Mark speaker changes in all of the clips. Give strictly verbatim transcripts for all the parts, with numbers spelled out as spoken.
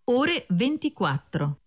Speaker 1: ore ventiquattro.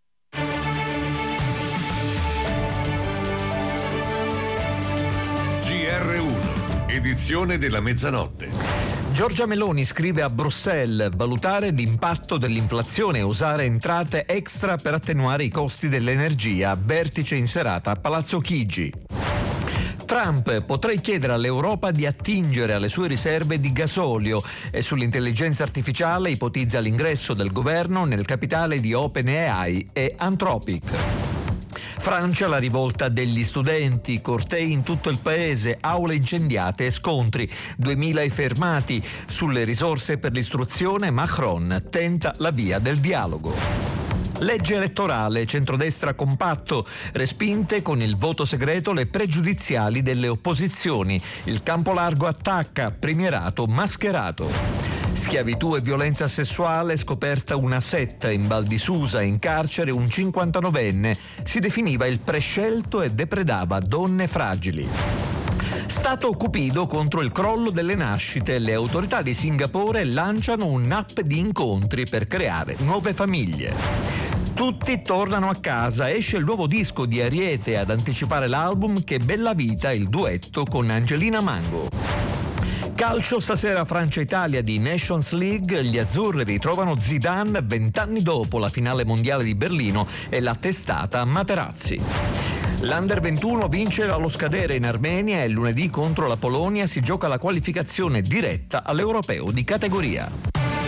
Speaker 2: G R uno, edizione della mezzanotte.
Speaker 3: Giorgia Meloni scrive a Bruxelles: valutare l'impatto dell'inflazione e usare entrate extra per attenuare i costi dell'energia. Vertice in serata a Palazzo Chigi. Trump: potrei chiedere all'Europa di attingere alle sue riserve di gasolio, e sull'intelligenza artificiale ipotizza l'ingresso del governo nel capitale di OpenAI e Anthropic. Francia: la rivolta degli studenti, cortei in tutto il paese, aule incendiate e scontri, duemila i fermati. Sulle risorse per l'istruzione Macron tenta la via del dialogo. Legge elettorale, centrodestra compatto, respinte con il voto segreto le pregiudiziali delle opposizioni. Il campo largo attacca, premierato mascherato. Schiavitù e violenza sessuale, scoperta una setta in Val di Susa, in carcere un cinquantanovenne, si definiva il prescelto e depredava donne fragili. Stato Cupido contro il crollo delle nascite, le autorità di Singapore lanciano un'app di incontri per creare nuove famiglie. Tutti tornano a casa, esce il nuovo disco di Ariete ad anticipare l'album Che bella vita, il duetto con Angelina Mango. Calcio, stasera Francia-Italia di Nations League, gli azzurri ritrovano Zidane vent'anni dopo la finale mondiale di Berlino e la testata Materazzi. L'Under ventuno vince allo scadere in Armenia e lunedì contro la Polonia si gioca la qualificazione diretta all'Europeo di categoria.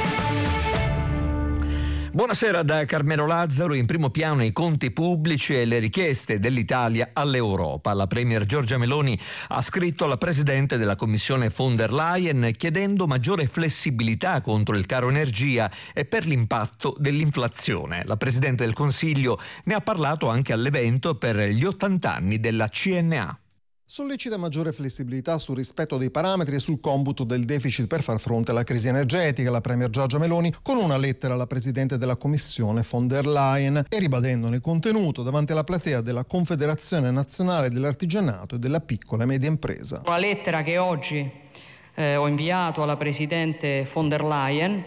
Speaker 3: Buonasera da Carmelo Lazzaro. In primo piano i conti pubblici e le richieste dell'Italia all'Europa. La premier Giorgia Meloni ha scritto alla presidente della Commissione von der Leyen chiedendo maggiore flessibilità contro il caro energia e per l'impatto dell'inflazione. La presidente del Consiglio ne ha parlato anche all'evento per gli ottanta anni della C N A.
Speaker 4: Sollecita maggiore flessibilità sul rispetto dei parametri e sul computo del deficit per far fronte alla crisi energetica. La premier Giorgia Meloni con una lettera alla presidente della Commissione von der Leyen e ribadendone il contenuto davanti alla platea della Confederazione Nazionale dell'Artigianato e della Piccola e Media Impresa.
Speaker 5: Una lettera che oggi eh, ho inviato alla presidente von der Leyen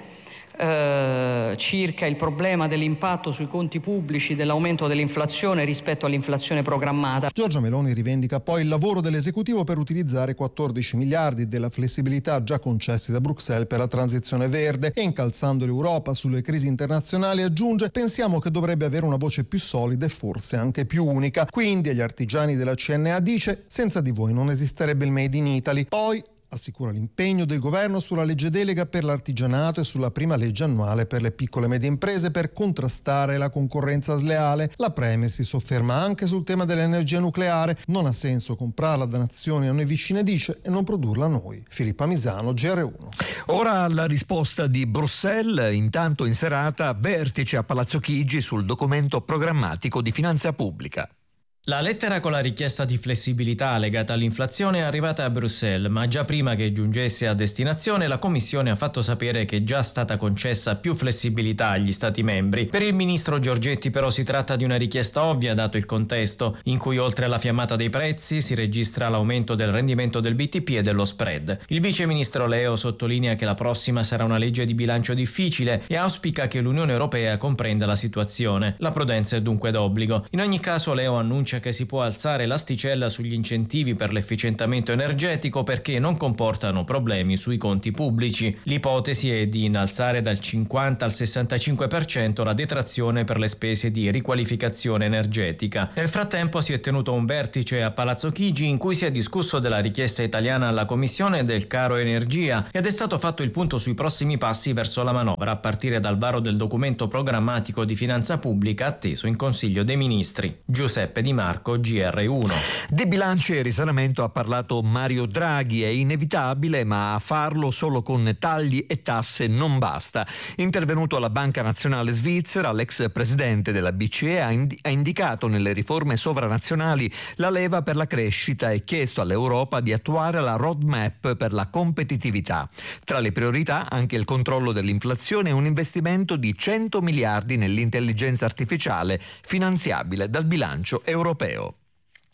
Speaker 5: Eh, circa il problema dell'impatto sui conti pubblici dell'aumento dell'inflazione rispetto all'inflazione programmata.
Speaker 4: Giorgia Meloni rivendica poi il lavoro dell'esecutivo per utilizzare quattordici miliardi della flessibilità già concessi da Bruxelles per la transizione verde e, incalzando l'Europa sulle crisi internazionali, aggiunge: pensiamo che dovrebbe avere una voce più solida e forse anche più unica. Quindi agli artigiani della C N A dice: senza di voi non esisterebbe il Made in Italy. Poi assicura l'impegno del governo sulla legge delega per l'artigianato e sulla prima legge annuale per le piccole e medie imprese per contrastare la concorrenza sleale. La premier si sofferma anche sul tema dell'energia nucleare. Non ha senso comprarla da nazioni a noi vicine, dice, e non produrla noi. Filippa Misano, G R uno.
Speaker 3: Ora la risposta di Bruxelles. Intanto in serata vertice a Palazzo Chigi sul documento programmatico di finanza pubblica.
Speaker 6: La lettera con la richiesta di flessibilità legata all'inflazione è arrivata a Bruxelles, ma già prima che giungesse a destinazione la Commissione ha fatto sapere che è già stata concessa più flessibilità agli Stati membri. Per il ministro Giorgetti però si tratta di una richiesta ovvia dato il contesto, in cui oltre alla fiammata dei prezzi si registra l'aumento del rendimento del B T P e dello spread. Il vice ministro Leo sottolinea che la prossima sarà una legge di bilancio difficile e auspica che l'Unione Europea comprenda la situazione. La prudenza è dunque d'obbligo. In ogni caso Leo annuncia che si può alzare l'asticella sugli incentivi per l'efficientamento energetico perché non comportano problemi sui conti pubblici. L'ipotesi è di innalzare dal cinquanta al sessantacinque per cento la detrazione per le spese di riqualificazione energetica. Nel frattempo si è tenuto un vertice a Palazzo Chigi in cui si è discusso della richiesta italiana alla Commissione del caro energia ed è stato fatto il punto sui prossimi passi verso la manovra a partire dal varo del documento programmatico di finanza pubblica atteso in Consiglio dei Ministri. Giuseppe Di Marco, G R uno.
Speaker 3: Di bilanci e risanamento ha parlato Mario Draghi. È inevitabile, ma a farlo solo con tagli e tasse non basta. Intervenuto alla Banca Nazionale Svizzera, l'ex presidente della B C E ha, ind- ha indicato nelle riforme sovranazionali la leva per la crescita e chiesto all'Europa di attuare la roadmap per la competitività. Tra le priorità anche il controllo dell'inflazione e un investimento di cento miliardi nell'intelligenza artificiale finanziabile dal bilancio europeo.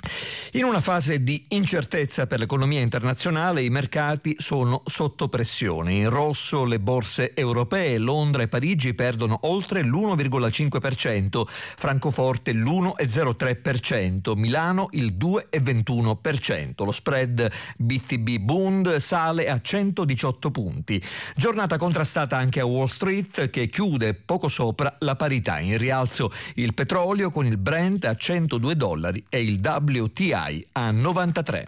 Speaker 3: In una fase di incertezza per l'economia internazionale, i mercati sono sotto pressione. In rosso le borse europee, Londra e Parigi perdono oltre l'uno virgola cinque per cento, Francoforte l'uno virgola zero tre per cento, Milano il due virgola ventuno per cento. Lo spread B T B Bund sale a centodiciotto punti. Giornata contrastata anche a Wall Street, che chiude poco sopra la parità. In rialzo il petrolio con il Brent a centodue dollari e il W T I a novantatré.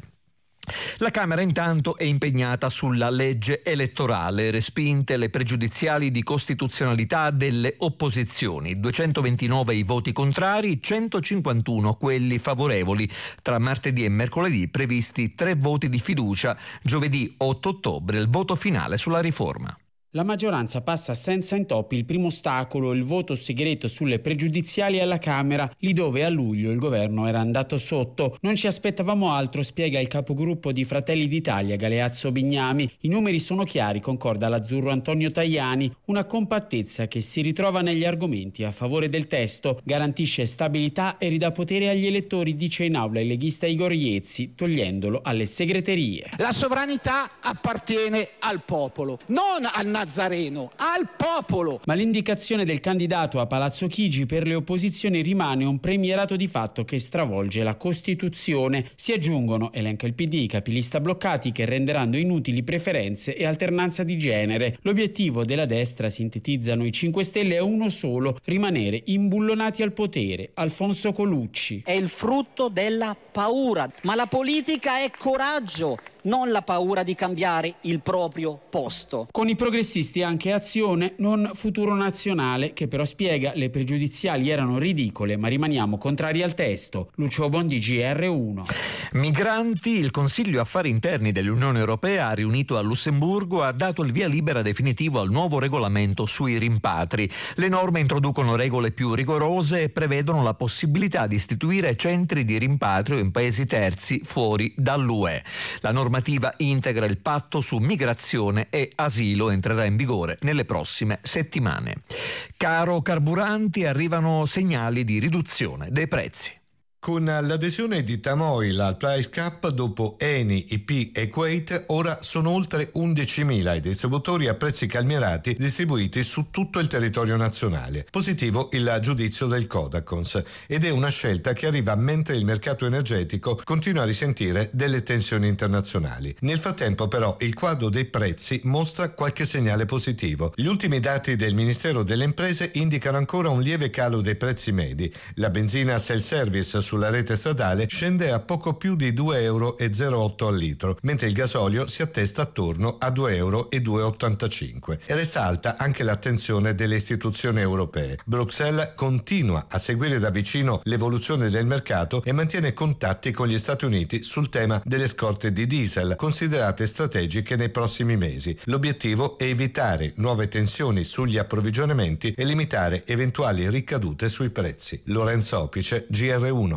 Speaker 3: La Camera intanto è impegnata sulla legge elettorale, respinte le pregiudiziali di costituzionalità delle opposizioni, duecentoventinove i voti contrari, centocinquantuno quelli favorevoli. Tra martedì e mercoledì previsti tre voti di fiducia, giovedì otto ottobre il voto finale sulla riforma.
Speaker 7: La maggioranza passa senza intoppi il primo ostacolo, il voto segreto sulle pregiudiziali alla Camera, lì dove a luglio il governo era andato sotto. Non ci aspettavamo altro, spiega il capogruppo di Fratelli d'Italia Galeazzo Bignami. I numeri sono chiari, concorda l'azzurro Antonio Tajani. Una compattezza che si ritrova negli argomenti a favore del testo, garantisce stabilità e ridà potere agli elettori, dice in aula il leghista Igor Iezzi, togliendolo alle segreterie.
Speaker 8: La sovranità appartiene al popolo, non al Nazareno, al popolo.
Speaker 7: Ma l'indicazione del candidato a Palazzo Chigi per le opposizioni rimane un premierato di fatto che stravolge la Costituzione. Si aggiungono, elenca il P D, i capilista bloccati che renderanno inutili preferenze e alternanza di genere. L'obiettivo della destra, sintetizzano i cinque Stelle, è uno solo: rimanere imbullonati al potere. Alfonso Colucci.
Speaker 9: È il frutto della paura, ma la politica è coraggio, non la paura di cambiare il proprio posto.
Speaker 7: Con i progressisti anche Azione, non Futuro Nazionale, che però spiega le pregiudiziali erano ridicole, ma rimaniamo contrari al testo. Lucio Bondi, G R uno.
Speaker 3: Migranti, il Consiglio Affari Interni dell'Unione Europea, riunito a Lussemburgo, ha dato il via libera definitivo al nuovo regolamento sui rimpatri. Le norme introducono regole più rigorose e prevedono la possibilità di istituire centri di rimpatrio in paesi terzi fuori dall'U E. La normativa integra il patto su migrazione e asilo, entrerà in vigore nelle prossime settimane. Caro carburanti, arrivano segnali di riduzione dei prezzi.
Speaker 10: Con l'adesione di Tamoil al price cap, dopo Eni, I P e Kuwait, ora sono oltre undicimila i distributori a prezzi calmierati distribuiti su tutto il territorio nazionale. Positivo il giudizio del Codacons, ed è una scelta che arriva mentre il mercato energetico continua a risentire delle tensioni internazionali. Nel frattempo però il quadro dei prezzi mostra qualche segnale positivo. Gli ultimi dati del Ministero delle Imprese indicano ancora un lieve calo dei prezzi medi. La benzina self-service su sulla rete stradale scende a poco più di due virgola zero otto euro al litro, mentre il gasolio si attesta attorno a due virgola due euro e ottantacinque. E resta alta anche l'attenzione delle istituzioni europee. Bruxelles continua a seguire da vicino l'evoluzione del mercato e mantiene contatti con gli Stati Uniti sul tema delle scorte di diesel, considerate strategiche nei prossimi mesi. L'obiettivo è evitare nuove tensioni sugli approvvigionamenti e limitare eventuali ricadute sui prezzi. Lorenzo Opice, G R uno.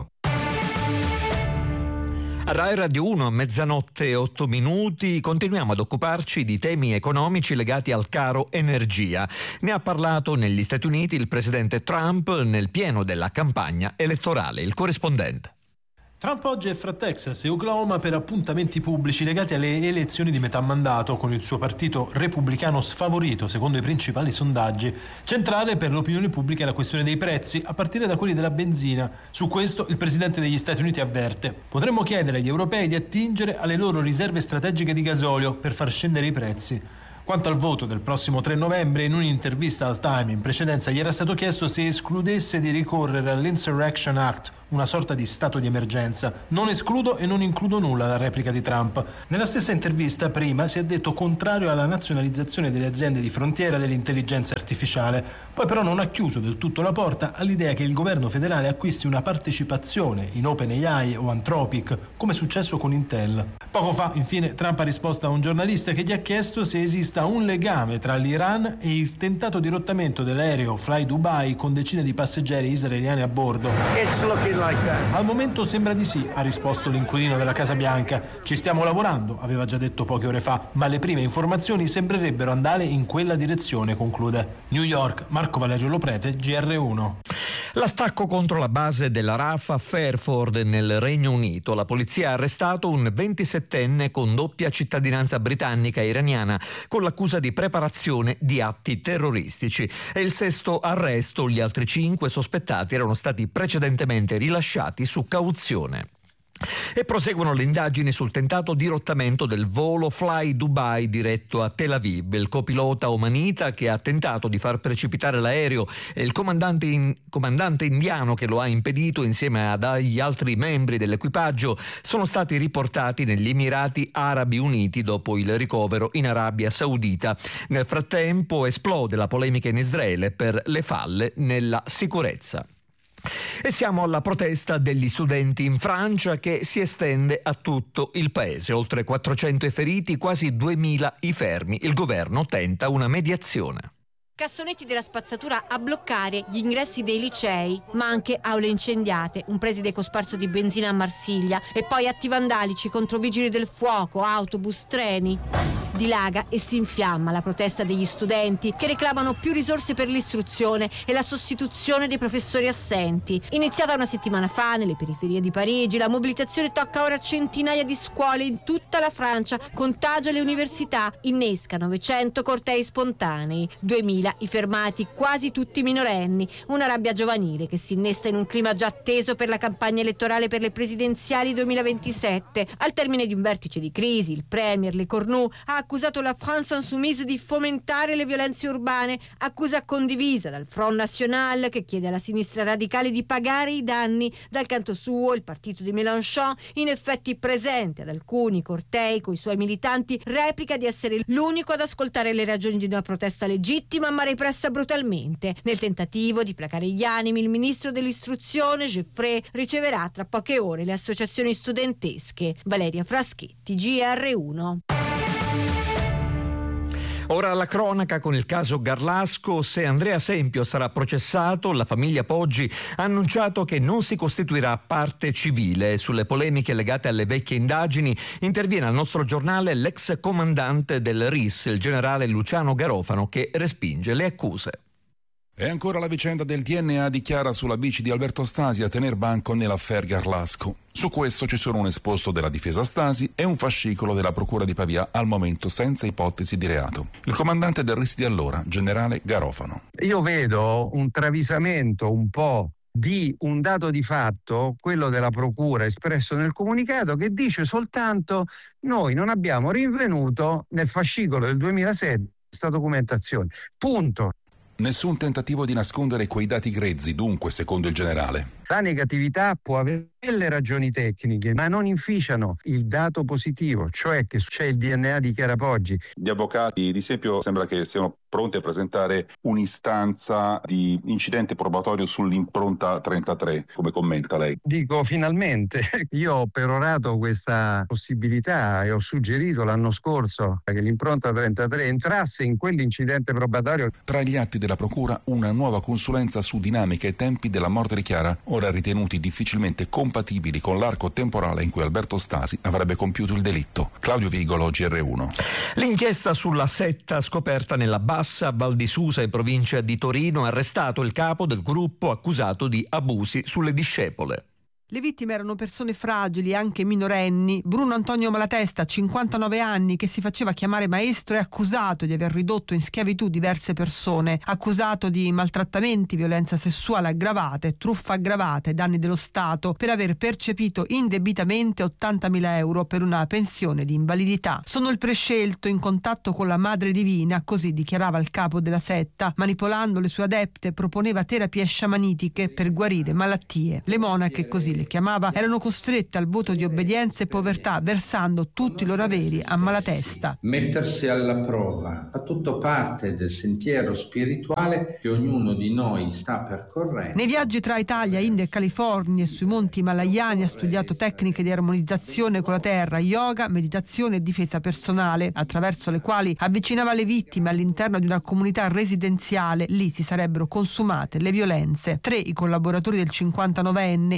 Speaker 3: Rai Radio uno, a mezzanotte e otto minuti, continuiamo ad occuparci di temi economici legati al caro energia. Ne ha parlato negli Stati Uniti il presidente Trump nel pieno della campagna elettorale. Il corrispondente.
Speaker 11: Trump oggi è fra Texas e Oklahoma per appuntamenti pubblici legati alle elezioni di metà mandato, con il suo partito repubblicano sfavorito secondo i principali sondaggi. Centrale per l'opinione pubblica è la questione dei prezzi, a partire da quelli della benzina. Su questo il presidente degli Stati Uniti avverte: potremmo chiedere agli europei di attingere alle loro riserve strategiche di gasolio per far scendere i prezzi. Quanto al voto del prossimo tre novembre, in un'intervista al Time in precedenza gli era stato chiesto se escludesse di ricorrere all'Insurrection Act, una sorta di stato di emergenza. Non escludo e non includo nulla, la replica di Trump. Nella stessa intervista prima si è detto contrario alla nazionalizzazione delle aziende di frontiera dell'intelligenza artificiale, poi però non ha chiuso del tutto la porta all'idea che il governo federale acquisti una partecipazione in OpenAI o Anthropic, come è successo con Intel. Poco fa, infine, Trump ha risposto a un giornalista che gli ha chiesto se esista un legame tra l'Iran e il tentato dirottamento dell'aereo Fly Dubai con decine di passeggeri israeliani a bordo. Al momento sembra di sì, ha risposto l'inquilino della Casa Bianca. Ci stiamo lavorando, aveva già detto poche ore fa, ma le prime informazioni sembrerebbero andare in quella direzione, conclude. New York, Marco Valerio Loprete, G R uno.
Speaker 3: L'attacco contro la base della R A F a Fairford nel Regno Unito. La polizia ha arrestato un ventisettenne con doppia cittadinanza britannica e iraniana con l'accusa di preparazione di atti terroristici. È il sesto arresto, gli altri cinque sospettati erano stati precedentemente rilasciati su cauzione. E proseguono le indagini sul tentato dirottamento del volo Fly Dubai diretto a Tel Aviv. Il copilota omanita che ha tentato di far precipitare l'aereo e il comandante, in, comandante indiano che lo ha impedito insieme ad agli altri membri dell'equipaggio sono stati riportati negli Emirati Arabi Uniti dopo il ricovero in Arabia Saudita. Nel frattempo esplode la polemica in Israele per le falle nella sicurezza. E siamo alla protesta degli studenti in Francia che si estende a tutto il paese. Oltre quattrocento i feriti, quasi duemila i fermi. Il governo tenta una mediazione.
Speaker 12: Cassonetti della spazzatura a bloccare gli ingressi dei licei, ma anche aule incendiate, un preside cosparso di benzina a Marsiglia e poi atti vandalici contro vigili del fuoco, autobus, treni. Dilaga e si infiamma la protesta degli studenti che reclamano più risorse per l'istruzione e la sostituzione dei professori assenti. Iniziata una settimana fa nelle periferie di Parigi, la mobilitazione tocca ora centinaia di scuole in tutta la Francia, contagia le università, innesca novecento cortei spontanei, duemila i fermati, quasi tutti minorenni, una rabbia giovanile che si innesta in un clima già atteso per la campagna elettorale per le presidenziali duemilaventisette. Al termine di un vertice di crisi, il premier Le Cornu ha accusato la France Insoumise di fomentare le violenze urbane, accusa condivisa dal Front National che chiede alla sinistra radicale di pagare i danni. Dal canto suo, il partito di Mélenchon, in effetti presente ad alcuni cortei coi suoi militanti, replica di essere l'unico ad ascoltare le ragioni di una protesta legittima ma repressa brutalmente. Nel tentativo di placare gli animi, il ministro dell'istruzione, Geoffrey, riceverà tra poche ore le associazioni studentesche. Valeria Fraschetti, G R uno.
Speaker 3: Ora la cronaca con il caso Garlasco. Se Andrea Sempio sarà processato, la famiglia Poggi ha annunciato che non si costituirà parte civile. Sulle polemiche legate alle vecchie indagini interviene al nostro giornale l'ex comandante del R I S, il generale Luciano Garofano, che respinge le accuse.
Speaker 13: E ancora la vicenda del D N A di Chiara sulla bici di Alberto Stasi a tener banco nell'affaire Garlasco. Su questo ci sono un esposto della difesa Stasi e un fascicolo della procura di Pavia, al momento senza ipotesi di reato. Il comandante del R I S di allora, generale Garofano.
Speaker 14: Io vedo un travisamento un po' di un dato di fatto, quello della procura espresso nel comunicato, che dice soltanto: noi non abbiamo rinvenuto nel fascicolo del duemilasette questa documentazione. Punto.
Speaker 13: Nessun tentativo di nascondere quei dati grezzi, dunque, secondo il generale.
Speaker 14: La negatività può avere delle ragioni tecniche, ma non inficiano il dato positivo, cioè che c'è il D N A di Chiara Poggi.
Speaker 13: Gli avvocati di Sempio sembra che siano pronti a presentare un'istanza di incidente probatorio sull'impronta trentatré. Come commenta lei?
Speaker 14: Dico finalmente. Io ho perorato questa possibilità e ho suggerito l'anno scorso che l'impronta trentatré entrasse in quell'incidente probatorio.
Speaker 13: Tra gli atti della procura, una nuova consulenza su dinamica e tempi della morte di Chiara, ora ritenuti difficilmente compatibili con l'arco temporale in cui Alberto Stasi avrebbe compiuto il delitto. Claudio Vigolo, G R uno.
Speaker 3: L'inchiesta sulla setta scoperta nella Bassa, Val di Susa e provincia di Torino ha arrestato il capo del gruppo accusato di abusi sulle discepole.
Speaker 15: Le vittime erano persone fragili, anche minorenni. Bruno Antonio Malatesta, cinquantanove anni, che si faceva chiamare maestro, è accusato di aver ridotto in schiavitù diverse persone, accusato di maltrattamenti, violenza sessuale aggravate, truffa aggravata e danni dello Stato per aver percepito indebitamente ottantamila euro per una pensione di invalidità. Sono il prescelto in contatto con la Madre Divina, così dichiarava il capo della setta. Manipolando le sue adepte proponeva terapie sciamanitiche per guarire malattie. Le monache, così le chiamava, erano costrette al voto di obbedienza e povertà, versando tutti i loro averi a Malatesta.
Speaker 16: Mettersi alla prova fa tutto parte del sentiero spirituale che ognuno di noi sta percorrendo.
Speaker 15: Nei viaggi tra Italia, India e California e sui monti Himalayani ha studiato tecniche di armonizzazione con la terra, yoga, meditazione e difesa personale, attraverso le quali avvicinava le vittime all'interno di una comunità residenziale. Lì si sarebbero consumate le violenze. Tre i collaboratori del cinquantanovenne indagati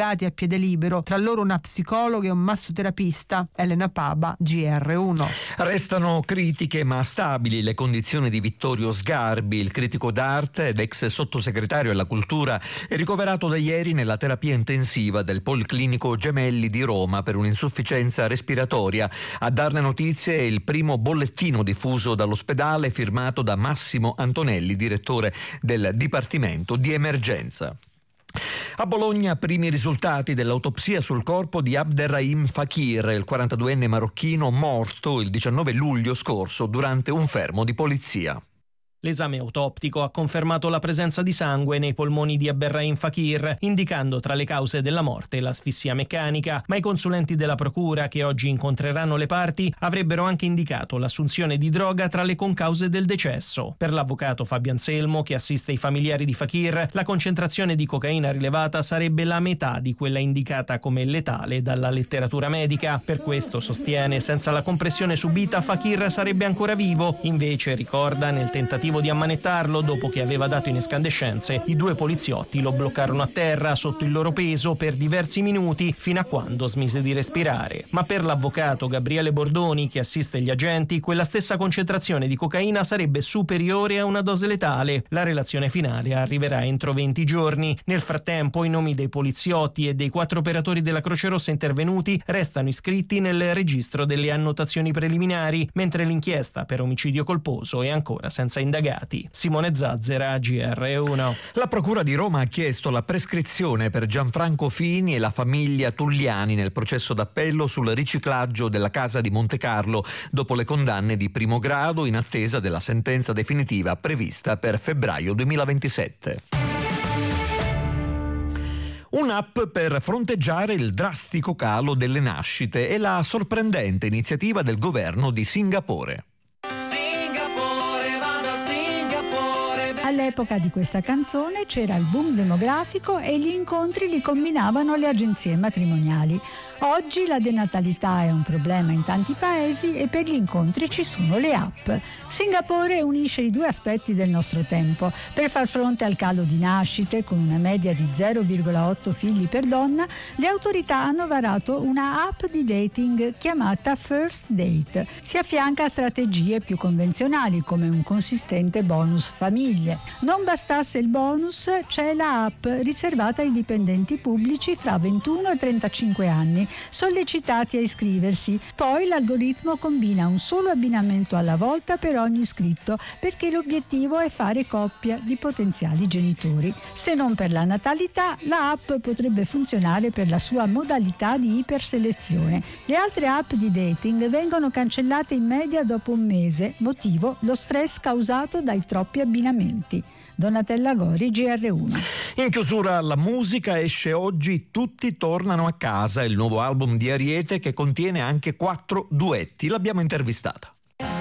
Speaker 15: ospitati a piede libero, tra loro una psicologa e un massoterapista. Elena Paba, G R uno.
Speaker 3: Restano critiche ma stabili le condizioni di Vittorio Sgarbi, il critico d'arte ed ex sottosegretario alla cultura, è ricoverato da ieri nella terapia intensiva del Policlinico Gemelli di Roma per un'insufficienza respiratoria. A darne notizie è il primo bollettino diffuso dall'ospedale firmato da Massimo Antonelli, direttore del Dipartimento di Emergenza. A Bologna primi risultati dell'autopsia sul corpo di Abderrahim Fakir, il quarantaduenne marocchino morto il diciannove luglio scorso durante un fermo di polizia.
Speaker 6: L'esame autoptico ha confermato la presenza di sangue nei polmoni di Abderrahim Fakir, indicando tra le cause della morte l'asfissia meccanica, ma i consulenti della procura, che oggi incontreranno le parti, avrebbero anche indicato l'assunzione di droga tra le concause del decesso. Per l'avvocato Fabio Anselmo, che assiste i familiari di Fakir, la concentrazione di cocaina rilevata sarebbe la metà di quella indicata come letale dalla letteratura medica. Per questo, sostiene, senza la compressione subita Fakir sarebbe ancora vivo. Invece, ricorda, nel tentativo di ammanettarlo, dopo che aveva dato in escandescenze, i due poliziotti lo bloccarono a terra sotto il loro peso per diversi minuti, fino a quando smise di respirare. Ma per l'avvocato Gabriele Bordoni, che assiste gli agenti, quella stessa concentrazione di cocaina sarebbe superiore a una dose letale. La relazione finale arriverà entro venti giorni. Nel frattempo i nomi dei poliziotti e dei quattro operatori della Croce Rossa intervenuti restano iscritti nel registro delle annotazioni preliminari, mentre l'inchiesta per omicidio colposo è ancora senza indagati. Simone Zazzera, G R uno.
Speaker 3: La Procura di Roma ha chiesto la prescrizione per Gianfranco Fini e la famiglia Tulliani nel processo d'appello sul riciclaggio della casa di Montecarlo, dopo le condanne di primo grado, in attesa della sentenza definitiva prevista per febbraio duemilaventisette. Un'app per fronteggiare il drastico calo delle nascite e la sorprendente iniziativa del governo di Singapore.
Speaker 17: All'epoca di questa canzone c'era il boom demografico e gli incontri li combinavano le agenzie matrimoniali. Oggi la denatalità è un problema in tanti paesi e per gli incontri ci sono le app. Singapore unisce i due aspetti del nostro tempo. Per far fronte al calo di nascite, con una media di zero virgola otto figli per donna, le autorità hanno varato una app di dating chiamata First Date. Si affianca a strategie più convenzionali come un consistente bonus famiglie. Non bastasse il bonus, c'è la app riservata ai dipendenti pubblici fra ventuno e trentacinque anni, sollecitati a iscriversi. Poi l'algoritmo combina un solo abbinamento alla volta per ogni iscritto, perché l'obiettivo è fare coppia di potenziali genitori. Se non per la natalità, la app potrebbe funzionare per la sua modalità di iperselezione. Le altre app di dating vengono cancellate in media dopo un mese, motivo lo stress causato dai troppi abbinamenti. Donatella Gori, G R uno.
Speaker 3: In chiusura alla musica esce oggi Tutti tornano a casa, il nuovo album di Ariete che contiene anche quattro duetti. L'abbiamo intervistata.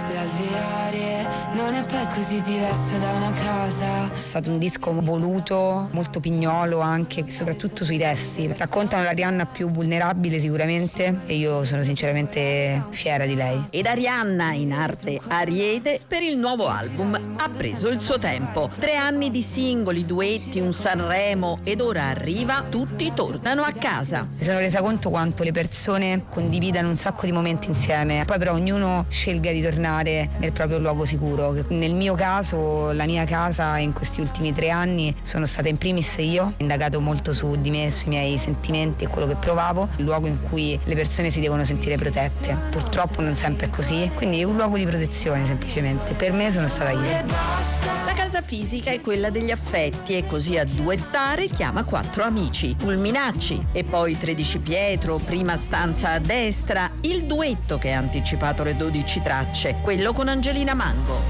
Speaker 18: L'alveare non è poi così diverso da una casa.
Speaker 19: È stato un disco voluto, molto pignolo anche, soprattutto sui testi. Raccontano l'Arianna più vulnerabile sicuramente e io sono sinceramente fiera di lei.
Speaker 20: Ed Arianna, in arte Ariete, per il nuovo album ha preso il suo tempo. Tre anni di singoli, duetti, un Sanremo ed ora arriva Tutti tornano a casa.
Speaker 19: Mi sono resa conto quanto le persone condividano un sacco di momenti insieme, poi però ognuno scelga di tornare nel proprio luogo sicuro. Nel mio caso, la mia casa in questi ultimi tre anni sono stata in primis io, ho indagato molto su di me, sui miei sentimenti e quello che provavo, il luogo in cui le persone si devono sentire protette. Purtroppo non sempre è così, quindi è un luogo di protezione semplicemente. Per me sono stata io.
Speaker 20: La casa fisica è quella degli affetti e così a duettare chiama quattro amici, Fulminacci e poi tredici Pietro, prima stanza a destra, il duetto che ha anticipato le dodici tracce, quello con Angelina Mango.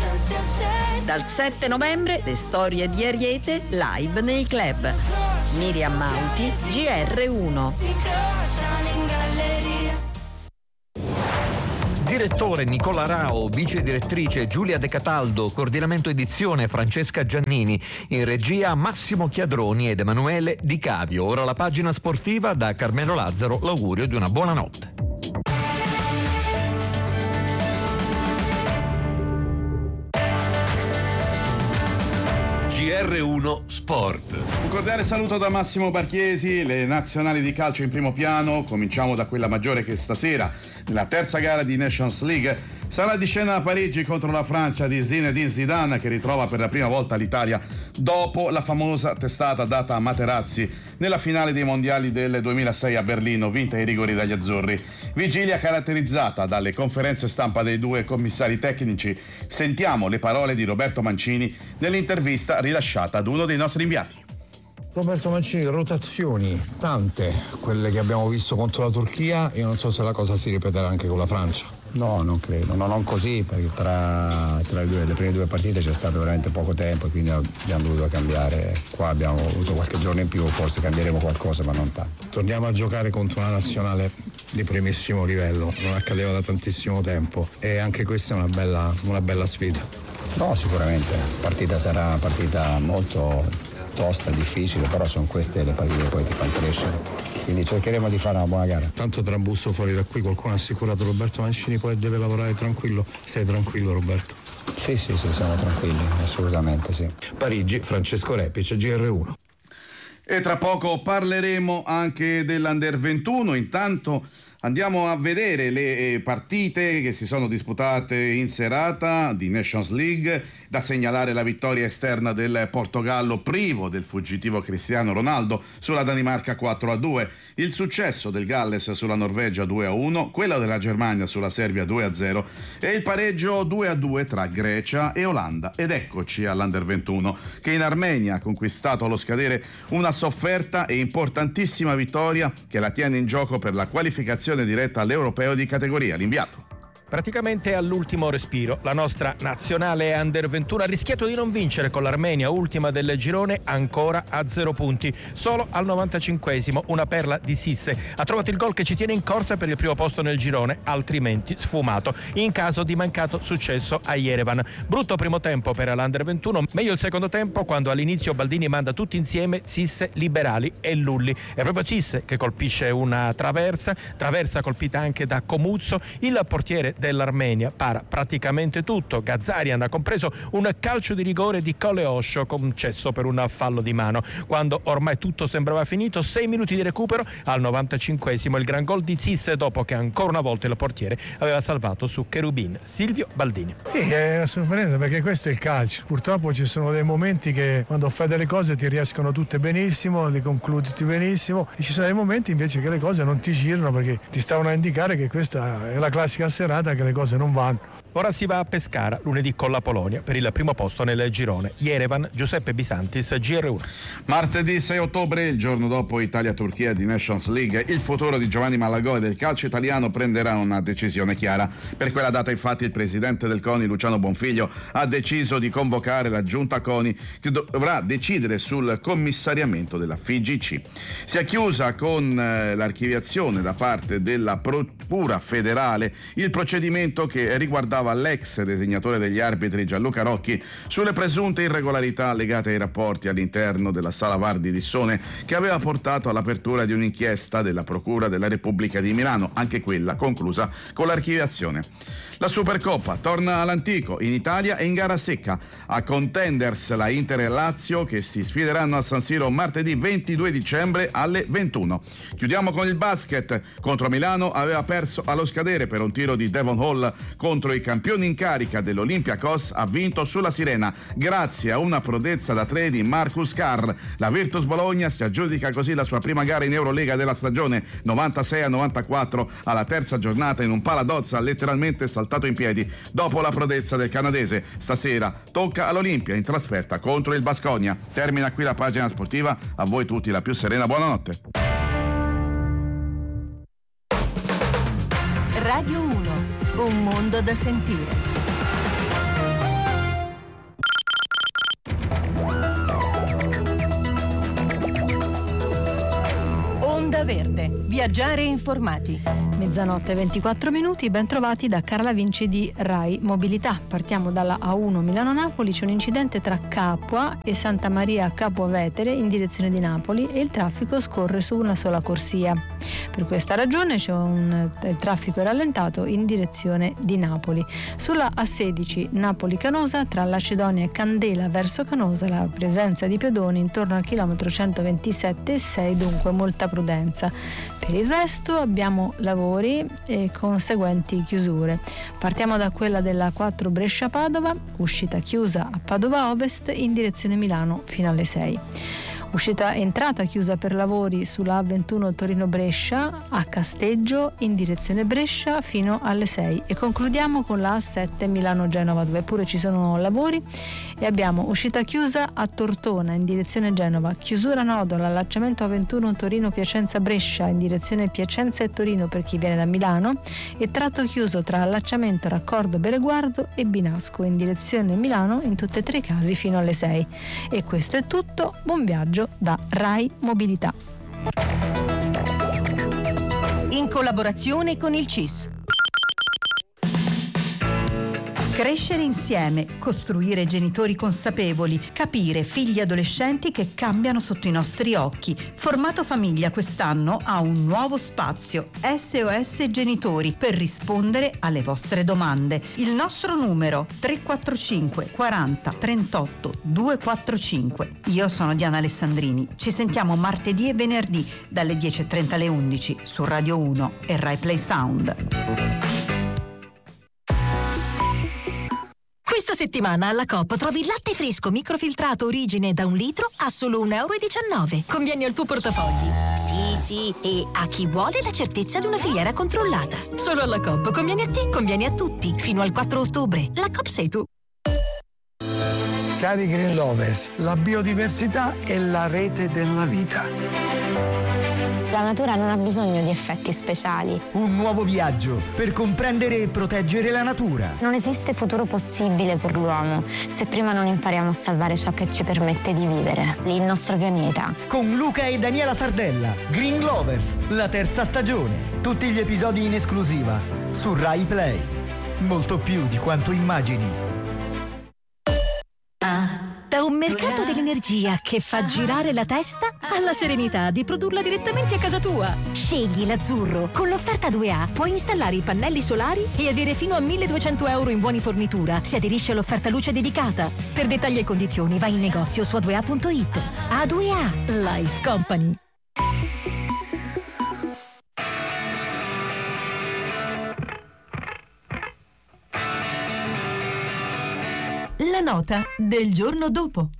Speaker 20: Dal sette novembre le storie di Ariete live nei club. Miriam Mauti, G R uno.
Speaker 3: Direttore Nicola Rao, vice direttrice Giulia De Cataldo, coordinamento edizione Francesca Giannini, in regia Massimo Chiadroni ed Emanuele Di Cavio. Ora la pagina sportiva, da Carmelo Lazzaro l'augurio di una buona notte.
Speaker 2: G G R uno Sport.
Speaker 21: Un cordiale saluto da Massimo Barchiesi. Le nazionali di calcio in primo piano. Cominciamo da quella maggiore che stasera, nella terza gara di Nations League, sarà di scena a Parigi contro la Francia di Zinedine Zidane, che ritrova per la prima volta l'Italia dopo la famosa testata data a Materazzi nella finale dei mondiali del duemilasei a Berlino, vinta ai rigori dagli azzurri. Vigilia caratterizzata dalle conferenze stampa dei due commissari tecnici. Sentiamo le parole di Roberto Mancini nell'intervista rilasciata ad uno dei nostri inviati.
Speaker 22: Roberto Mancini, rotazioni, tante, quelle che abbiamo visto contro la Turchia. Io non so se la cosa si ripeterà anche con la Francia.
Speaker 23: No, non credo, no, non così, perché tra, tra le, due, le prime due partite c'è stato veramente poco tempo e quindi abbiamo dovuto cambiare. Qua abbiamo avuto qualche giorno in più, forse cambieremo qualcosa, ma non tanto.
Speaker 22: Torniamo a giocare contro una nazionale di primissimo livello, non accadeva da tantissimo tempo e anche questa è una bella, una bella sfida.
Speaker 23: No, sicuramente, la partita sarà una partita molto tosta, difficile, però sono queste le partite che poi ti fanno crescere, quindi cercheremo di fare una buona gara.
Speaker 22: Tanto trambusto fuori da qui, qualcuno ha assicurato Roberto Mancini poi deve lavorare tranquillo. Sei tranquillo, Roberto?
Speaker 23: Sì, sì, sì, siamo tranquilli, assolutamente sì.
Speaker 22: Parigi, Francesco Repic, G R uno.
Speaker 21: E tra poco parleremo anche dell'Under ventuno. Intanto andiamo a vedere le partite che si sono disputate in serata di Nations League. Da segnalare la vittoria esterna del Portogallo privo del fuggitivo Cristiano Ronaldo sulla Danimarca quattro a due, il successo del Galles sulla Norvegia due a uno, quello della Germania sulla Serbia due a zero e il pareggio due a due tra Grecia e Olanda. Ed eccoci all'Under ventuno, che in Armenia ha conquistato allo scadere una sofferta e importantissima vittoria che la tiene in gioco per la qualificazione diretta all'Europeo di categoria. L'inviato.
Speaker 24: Praticamente all'ultimo respiro, la nostra nazionale Under ventuno ha rischiato di non vincere con l'Armenia, ultima del girone, ancora a zero punti. Solo al novantacinquesimo una perla di Sisse ha trovato il gol che ci tiene in corsa per il primo posto nel girone, altrimenti sfumato in caso di mancato successo a Yerevan. Brutto primo tempo per l'Under ventuno, meglio il secondo tempo quando all'inizio Baldini manda tutti insieme Sisse, Liberali e Lulli. È proprio Sisse che colpisce una traversa, traversa colpita anche da Comuzzo, il portiere dell'Armenia para praticamente tutto. Gazarian ha compreso un calcio di rigore di Coleosho concesso per un fallo di mano. Quando ormai tutto sembrava finito, sei minuti di recupero, al novantacinquesimo il gran gol di Zisse dopo che ancora una volta il portiere aveva salvato su Cherubin. Silvio Baldini.
Speaker 25: Sì, è una sofferenza perché questo è il calcio. Purtroppo ci sono dei momenti che quando fai delle cose ti riescono tutte benissimo, li concludi benissimo, e ci sono dei momenti invece che le cose non ti girano perché ti stavano a indicare che questa è la classica serata che le cose non vanno.
Speaker 24: Ora si va a Pescara lunedì con la Polonia per il primo posto nel girone. Yerevan, Giuseppe Bisantis, G R uno.
Speaker 21: Martedì sei ottobre, il giorno dopo Italia-Turchia di Nations League, il futuro di Giovanni Malagò e del calcio italiano prenderà una decisione chiara. Per quella data infatti il presidente del CONI, Luciano Bonfiglio, ha deciso di convocare la giunta CONI che dovrà decidere sul commissariamento della F I G C. Si è chiusa con eh, l'archiviazione da parte della Procura federale il procedimento che riguardava l'ex designatore degli arbitri Gianluca Rocchi sulle presunte irregolarità legate ai rapporti all'interno della Sala VAR di Lissone, che aveva portato all'apertura di un'inchiesta della Procura della Repubblica di Milano, anche quella conclusa con l'archiviazione. La Supercoppa torna all'antico, in Italia e in gara secca. A contenders la Inter e Lazio, che si sfideranno a San Siro martedì ventidue dicembre alle ventuno. Chiudiamo con il basket. Contro Milano aveva perso allo scadere per un tiro di Devon Hall. Contro i campioni in carica dell'Olympiacos ha vinto sulla Sirena grazie a una prodezza da tre di Marcus Carr. La Virtus Bologna si aggiudica così la sua prima gara in Eurolega della stagione, novantasei a novantaquattro, alla terza giornata in un paladozza letteralmente saltato in piedi dopo la prodezza del canadese. Stasera tocca all'Olimpia in trasferta contro il Baskonia. Termina qui la pagina sportiva, a voi tutti la più serena buonanotte.
Speaker 26: Radio uno, un mondo da sentire. Onda Verde. Viaggiare informati.
Speaker 1: Mezzanotte e ventiquattro minuti, ben trovati da Carla Vinci di Rai Mobilità. Partiamo dalla A uno Milano-Napoli, c'è un incidente tra Capua e Santa Maria Capua Vetere in direzione di Napoli e il traffico scorre su una sola corsia. Per questa ragione c'è un, il traffico è rallentato in direzione di Napoli. Sulla A sedici Napoli-Canosa, tra Lacedonia e Candela verso Canosa, la presenza di pedoni intorno al chilometro centoventisette e sei, dunque molta prudenza. Per il resto abbiamo lavori e conseguenti chiusure. Partiamo da quella della quattro Brescia-Padova, uscita chiusa a Padova Ovest in direzione Milano fino alle sei. Uscita entrata chiusa per lavori sulla A ventuno Torino-Brescia a Casteggio in direzione Brescia fino alle sei e concludiamo con la A sette Milano-Genova dove pure ci sono lavori e abbiamo uscita chiusa a Tortona in direzione Genova, chiusura nodo all'allacciamento A ventuno Torino-Piacenza-Brescia in direzione Piacenza e Torino per chi viene da Milano e tratto chiuso tra allacciamento Raccordo Bereguardo e Binasco in direzione Milano in tutti e tre i casi fino alle sei. E questo è tutto, buon viaggio da Rai Mobilità.
Speaker 26: In collaborazione con il C I S. Crescere insieme, costruire genitori consapevoli, capire figli adolescenti che cambiano sotto i nostri occhi. Formato Famiglia quest'anno ha un nuovo spazio, S O S Genitori, per rispondere alle vostre domande. Il nostro numero tre quattro cinque quaranta trentotto duecentoquarantacinque. Io sono Diana Alessandrini. Ci sentiamo martedì e venerdì dalle dieci e trenta alle undici su Radio uno e Rai Play Sound. Questa settimana alla Coop trovi il latte fresco microfiltrato origine da un litro a solo un euro e diciannove. Conviene al tuo portafogli. Sì, sì, e a chi vuole la certezza di una filiera controllata. Solo alla Coop conviene a te, conviene a tutti. Fino al quattro ottobre. La Coop sei tu.
Speaker 4: Cari Green Lovers, la biodiversità è la rete della vita.
Speaker 5: La natura non ha bisogno di effetti speciali.
Speaker 7: Un nuovo viaggio per comprendere e proteggere la natura.
Speaker 5: Non esiste futuro possibile per l'uomo se prima non impariamo a salvare ciò che ci permette di vivere, il nostro pianeta.
Speaker 7: Con Luca e Daniela Sardella, Green Lovers, la terza stagione. Tutti gli episodi in esclusiva su Rai Play. Molto più di quanto immagini.
Speaker 26: Da un mercato dell'energia che fa girare la testa alla serenità di produrla direttamente a casa tua. Scegli l'azzurro. Con l'offerta due A puoi installare i pannelli solari e avere fino a milleduecento euro in buoni fornitura se aderisci all'offerta luce dedicata. Per dettagli e condizioni vai in negozio su a due a punto it. A due A Life Company. La nota del giorno dopo.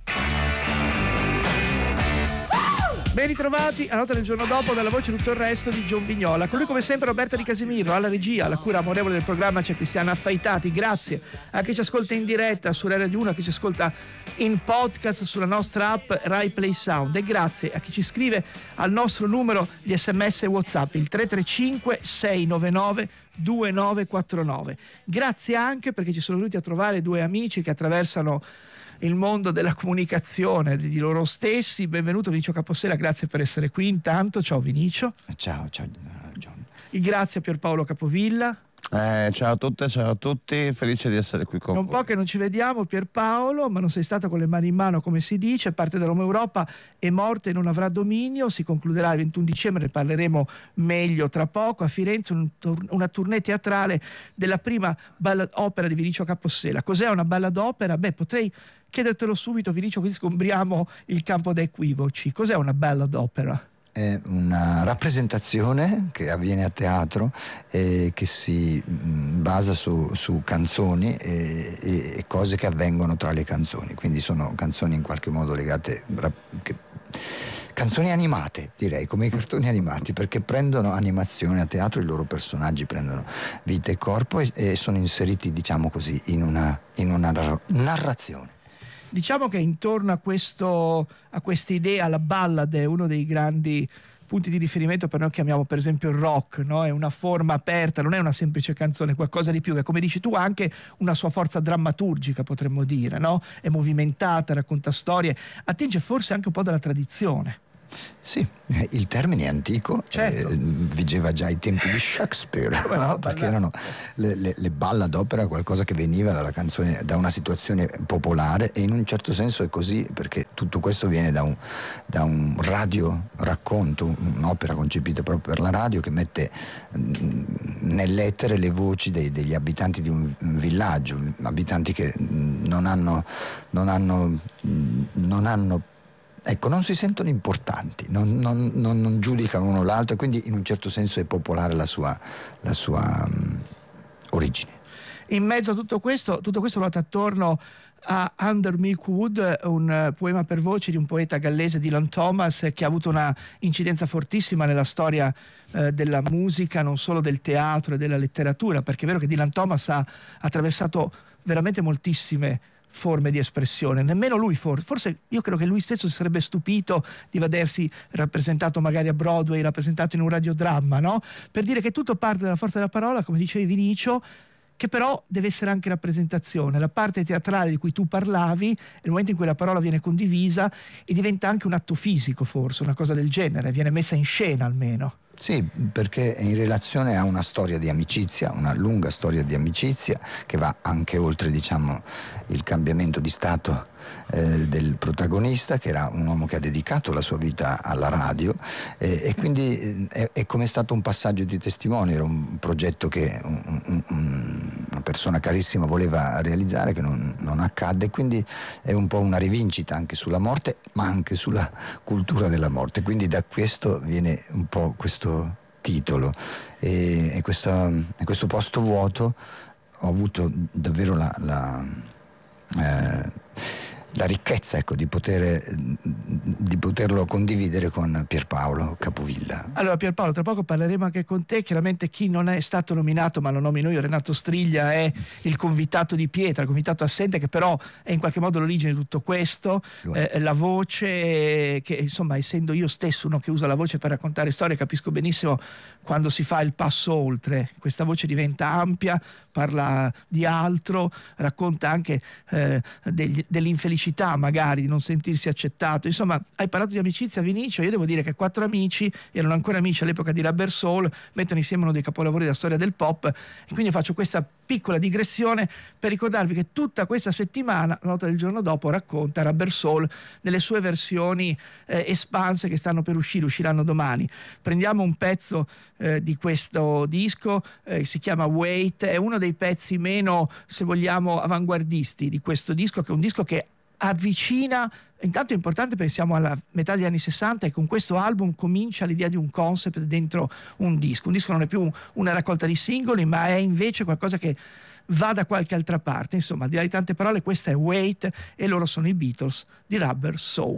Speaker 8: Ben ritrovati a nota del giorno dopo dalla voce tutto il resto di John Vignola. Con lui come sempre Roberta Di Casimiro, alla regia, alla cura amorevole del programma c'è Cristiana Affaitati. Grazie a chi ci ascolta in diretta su Rai Radio uno, a chi ci ascolta in podcast sulla nostra app Rai Play Sound e grazie a chi ci scrive al nostro numero di sms e WhatsApp il tre tre cinque sei nove nove due nove quattro nove. Grazie anche perché ci sono venuti a trovare due amici che attraversano il mondo della comunicazione di loro stessi. Benvenuto Vinicio Capossela, grazie per essere qui intanto. Ciao Vinicio.
Speaker 23: Ciao, ciao John.
Speaker 8: Grazie a Pierpaolo Capovilla.
Speaker 23: Eh, ciao a tutte, ciao a tutti, felice di essere qui con
Speaker 8: voi.
Speaker 23: voi.
Speaker 8: Un po' che non ci vediamo Pierpaolo, ma non sei stato con le mani in mano come si dice. Parte da Roma Europa è morta e non avrà dominio, si concluderà il ventuno dicembre, ne parleremo meglio tra poco. A Firenze un, una tournée teatrale della prima ballad opera di Vinicio Capossela. Cos'è una ballad opera? Beh, potrei chiedertelo subito Vinicio, così sgombriamo il campo da equivoci. Cos'è una ballad opera?
Speaker 23: È una rappresentazione che avviene a teatro e che si basa su, su canzoni e, e cose che avvengono tra le canzoni, quindi sono canzoni in qualche modo legate, che, canzoni animate direi, come i cartoni animati, perché prendono animazione a teatro, i loro personaggi prendono vita e corpo e, e sono inseriti, diciamo così, in una, in una narrazione.
Speaker 8: Diciamo che intorno a questo a questa idea la ballad è uno dei grandi punti di riferimento per noi, chiamiamo per esempio il rock, no? È una forma aperta, non è una semplice canzone, è qualcosa di più, che come dici tu ha anche una sua forza drammaturgica, potremmo dire, no? È movimentata, racconta storie, attinge forse anche un po' dalla tradizione.
Speaker 23: Sì, il termine è antico, certo. eh, vigeva già ai tempi di Shakespeare, no? Perché erano le, le, le ballad opera, qualcosa che veniva dalla canzone, da una situazione popolare, e in un certo senso è così, perché tutto questo viene da un, da un radio racconto, un'opera concepita proprio per la radio, che mette mh, nell'etere le voci dei, degli abitanti di un, un villaggio, abitanti che mh, non hanno, non hanno, mh, non hanno Ecco, non si sentono importanti, non, non, non, non giudicano uno l'altro, quindi in un certo senso è popolare la sua, la sua um, origine.
Speaker 8: In mezzo a tutto questo, tutto questo ruota attorno a Under Milkwood, un poema per voci di un poeta gallese, Dylan Thomas, che ha avuto una incidenza fortissima nella storia eh, della musica, non solo del teatro e della letteratura, perché è vero che Dylan Thomas ha attraversato veramente moltissime forme di espressione, nemmeno lui for- forse io credo che lui stesso si sarebbe stupito di vedersi rappresentato magari a Broadway, rappresentato in un radiodramma, no? Per dire che tutto parte dalla forza della parola, come dicevi Vinicio, che però deve essere anche rappresentazione. La parte teatrale di cui tu parlavi è il momento in cui la parola viene condivisa e diventa anche un atto fisico, forse, una cosa del genere, viene messa in scena almeno.
Speaker 23: Sì, perché è in relazione a una storia di amicizia, una lunga storia di amicizia che va anche oltre, diciamo, il cambiamento di stato eh, del protagonista, che era un uomo che ha dedicato la sua vita alla radio, eh, e quindi è, è come stato un passaggio di testimone. Era un progetto che un, un, un, una persona carissima voleva realizzare, che non, non accadde, quindi è un po' una rivincita anche sulla morte, ma anche sulla cultura della morte. Quindi da questo viene un po' questo titolo, e, e, questo, e questo posto vuoto ho avuto davvero la, la, eh, la ricchezza, ecco, di, poter, di poterlo condividere con Pierpaolo Capovilla.
Speaker 8: Allora Pierpaolo, tra poco parleremo anche con te. Chiaramente chi non è stato nominato, ma lo nomino io, Renato Striglia, è il convitato di pietra, il convitato assente, che però è in qualche modo l'origine di tutto questo, eh, la voce, che insomma, essendo io stesso uno che usa la voce per raccontare storie, capisco benissimo quando si fa il passo oltre, questa voce diventa ampia, parla di altro, racconta anche eh, degli, dell'infelicità magari di non sentirsi accettato. Insomma, hai parlato di amicizia, Vinicio. Io devo dire che quattro amici erano ancora amici all'epoca di Rubber Soul, mettono insieme uno dei capolavori della storia del pop, e quindi faccio questa piccola digressione per ricordarvi che tutta questa settimana, la nota del giorno dopo, racconta Rubber Soul nelle sue versioni eh, espanse che stanno per uscire, usciranno domani. Prendiamo un pezzo eh, di questo disco, eh, si chiama Wait, è uno dei pezzi meno, se vogliamo, avanguardisti di questo disco, che è un disco che avvicina, intanto è importante perché siamo alla metà degli anni sessanta e con questo album comincia l'idea di un concept dentro un disco. Un disco non è più una raccolta di singoli, ma è invece qualcosa che va da qualche altra parte. Insomma, al di là di tante parole, questa è Wait e loro sono i Beatles di Rubber Soul.